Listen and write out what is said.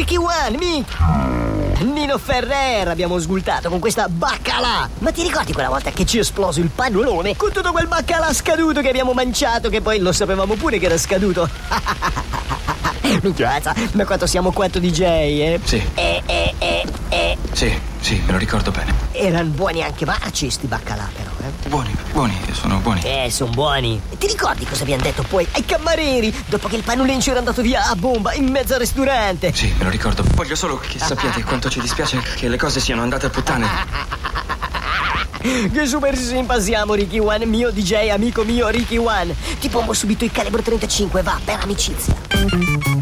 Ricky One, Nino Ferrer abbiamo sgultato con questa baccalà. Ma ti ricordi quella volta che ci è esploso il pannolone con tutto quel baccalà scaduto che abbiamo mangiato, che poi lo sapevamo pure che era scaduto? Minchiazza, ma quanto siamo quanto DJ, eh? Sì. Sì, me lo ricordo bene. Erano buoni anche marci sti baccalà, però, eh? Buoni, sono buoni. Sono buoni. Ti ricordi cosa abbiamo detto poi ai camerieri dopo che il panulencio era andato via a bomba in mezzo al ristorante? Sì, me lo ricordo. Voglio solo che sappiate quanto ci dispiace che le cose siano andate a puttane. Che super simpa siamo, Ricky One, mio DJ, amico mio Ricky One. Ti pongo subito il calibro 35, va, per amicizia.